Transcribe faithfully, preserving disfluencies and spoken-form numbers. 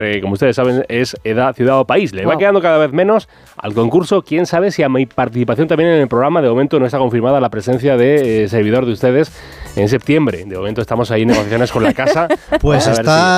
Eh, como ustedes saben, es Edad, Ciudad o País. Le va Wow. quedando cada vez menos al concurso. Quién sabe si a mi participación también en el programa. De momento no está confirmada la presencia de eh, servidor de ustedes en septiembre. De momento estamos ahí en negociaciones con la casa. Pues A ver está